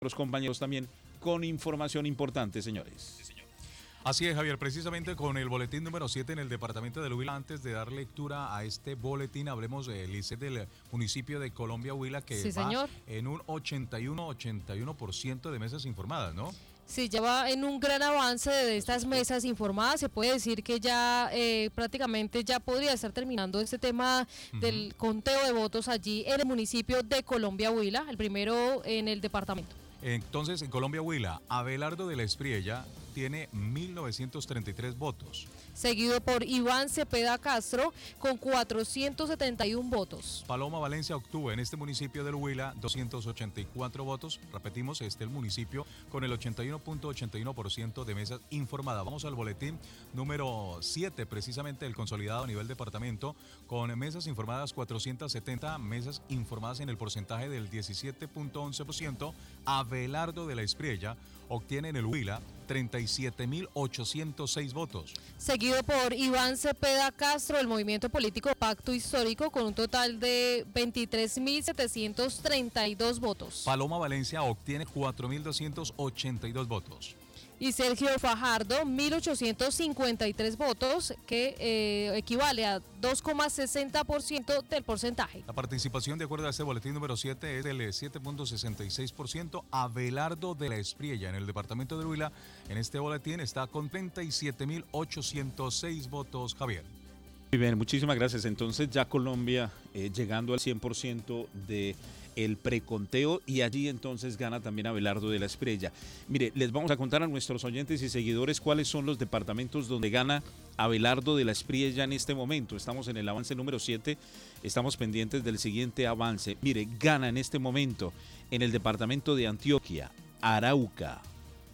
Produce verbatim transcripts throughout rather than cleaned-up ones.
los compañeros también con información importante, señores. Sí, señor. Así es, Javier, precisamente con el boletín número siete en el departamento del Huila. Antes de dar lectura a este boletín, hablemos del I C E del municipio de Colombia, Huila, que Sí, va señor. en un ochenta y uno por ciento de mesas informadas, ¿no? Sí, ya va en un gran avance de estas mesas informadas. Se puede decir que ya eh, prácticamente ya podría estar terminando este tema del Ujú. conteo de votos allí en el municipio de Colombia, Huila, el primero en el departamento. Entonces, en Colombia, Huila, Abelardo de la Espriella tiene mil novecientos treinta y tres votos. Seguido por Iván Cepeda Castro con cuatrocientos setenta y uno votos. Paloma Valencia obtuvo en este municipio del Huila doscientos ochenta y cuatro votos. Repetimos, este es el municipio con el ochenta y uno punto ochenta y uno por ciento de mesas informadas. Vamos al boletín número siete, precisamente el consolidado a nivel departamento, con mesas informadas cuatrocientas setenta, mesas informadas en el porcentaje del diecisiete punto once por ciento. Abelardo de la Espriella obtiene en el Huila treinta y siete mil ochocientos seis votos. Seguido por Iván Cepeda Castro, el movimiento político Pacto Histórico, con un total de veintitrés mil setecientos treinta y dos votos. Paloma Valencia obtiene cuatro mil doscientos ochenta y dos votos. Y Sergio Fajardo, mil ochocientos cincuenta y tres votos, que eh, equivale a dos coma sesenta por ciento del porcentaje. La participación, de acuerdo a este boletín número siete, es del siete punto sesenta y seis por ciento. Abelardo de la Espriella, en el departamento de Huila, en este boletín está con treinta y siete mil ochocientos seis votos, Javier. Muy bien, muchísimas gracias. Entonces ya Colombia eh, llegando al cien por ciento de el preconteo y allí entonces gana también Abelardo de la Espriella. Mire, les vamos a contar a nuestros oyentes y seguidores cuáles son los departamentos donde gana Abelardo de la Espriella en este momento. Estamos en el avance número siete, estamos pendientes del siguiente avance. Mire, gana en este momento en el departamento de Antioquia, Arauca,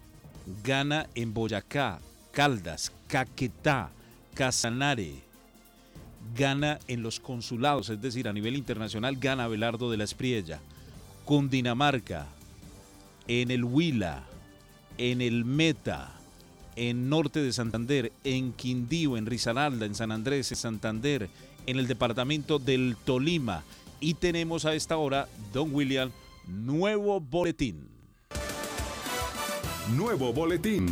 gana en Boyacá, Caldas, Caquetá, Casanare, gana en los consulados, es decir, a nivel internacional gana Abelardo de la Espriella, Cundinamarca, en el Huila, en el Meta, en Norte de Santander, en Quindío, en Risaralda, en San Andrés, en Santander, en el departamento del Tolima. Y tenemos a esta hora, don William, nuevo boletín. Nuevo boletín.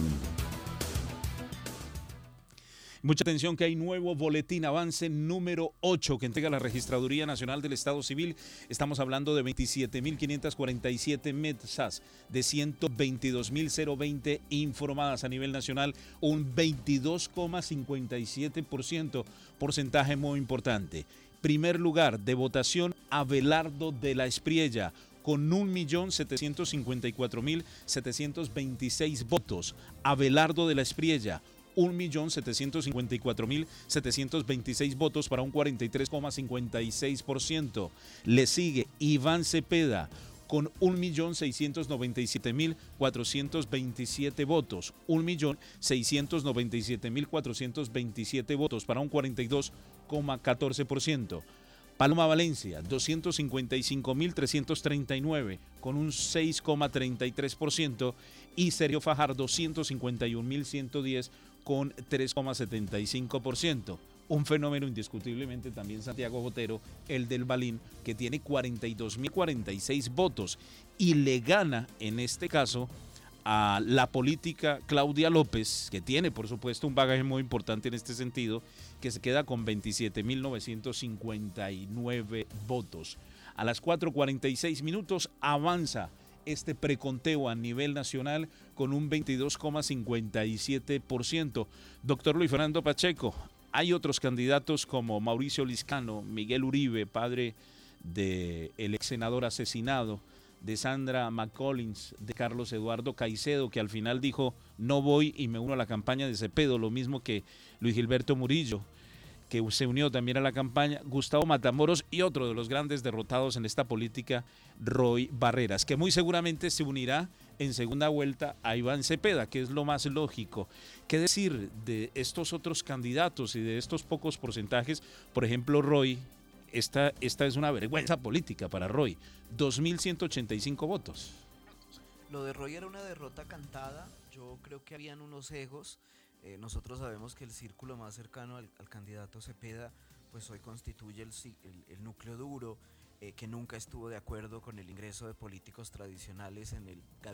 Mucha atención que hay nuevo boletín avance número ocho que entrega la Registraduría Nacional del Estado Civil. Estamos hablando de veintisiete mil quinientas cuarenta y siete mesas de ciento veintidós mil veinte informadas a nivel nacional, un veintidós coma cincuenta y siete por ciento, porcentaje muy importante. Primer lugar de votación, Abelardo de la Espriella, con un millón setecientos cincuenta y cuatro mil setecientos veintiséis votos. Abelardo de la Espriella, un millón setecientos cincuenta y cuatro mil setecientos veintiséis votos para un cuarenta y tres coma cincuenta y seis por ciento. Le sigue Iván Cepeda con un millón seiscientos noventa y siete mil cuatrocientos veintisiete votos, un millón seiscientos noventa y siete mil cuatrocientos veintisiete votos para un cuarenta y dos coma catorce por ciento. Paloma Valencia, doscientos cincuenta y cinco mil trescientos treinta y nueve con un seis coma treinta y tres por ciento y Sergio Fajardo, ciento cincuenta y un mil ciento diez con tres coma setenta y cinco por ciento. Un fenómeno indiscutiblemente también Santiago Botero, el del Balín, que tiene cuarenta y dos mil cuarenta y seis votos y le gana en este caso a la política Claudia López, que tiene por supuesto un bagaje muy importante en este sentido, que se queda con veintisiete mil novecientos cincuenta y nueve votos. A las cuatro cuarenta y seis minutos avanza este preconteo a nivel nacional con un veintidós coma cincuenta y siete por ciento. Doctor Luis Fernando Pacheco, hay otros candidatos como Mauricio Liscano, Miguel Uribe, padre del ex senador asesinado, de Sandra McCollins, de Carlos Eduardo Caicedo, que al final dijo no voy y me uno a la campaña de Cepeda, lo mismo que Luis Gilberto Murillo, que se unió también a la campaña, Gustavo Matamoros y otro de los grandes derrotados en esta política, Roy Barreras, que muy seguramente se unirá en segunda vuelta a Iván Cepeda, que es lo más lógico. ¿Qué decir de estos otros candidatos y de estos pocos porcentajes? Por ejemplo, Roy, esta, esta es una vergüenza política para Roy, dos mil ciento ochenta y cinco votos. Lo de Roy era una derrota cantada, yo creo que habían unos egos. Eh, nosotros sabemos que el círculo más cercano al, al candidato Cepeda, pues hoy constituye el, el, el núcleo duro, eh, que nunca estuvo de acuerdo con el ingreso de políticos tradicionales en el gabinete